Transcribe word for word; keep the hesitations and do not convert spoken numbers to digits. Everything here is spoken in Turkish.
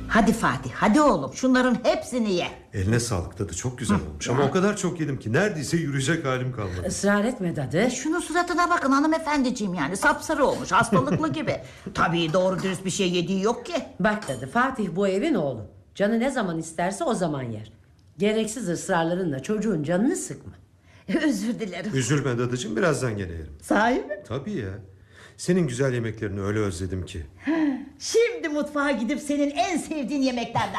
Hadi Fatih, hadi oğlum, şunların hepsini ye. Eline sağlık dadı, çok güzel olmuş. Ama o kadar çok yedim ki neredeyse yürüyecek halim kalmadı. Israr etme dadı. E şunun suratına bakın hanımefendiciğim, yani sapsarı olmuş, hastalıklı gibi. Tabii doğru dürüst bir şey yediği yok ki. Bak dadı, Fatih bu evin oğlu. Canı ne zaman isterse o zaman yer. Gereksiz ısrarlarınla çocuğun canını sıkma. Özür dilerim. Üzülme dadıcığım, birazdan gene yerim. Sahi mi? Tabii ya. Senin güzel yemeklerini öyle özledim ki. Şimdi mutfağa gidip senin en sevdiğin yemeklerden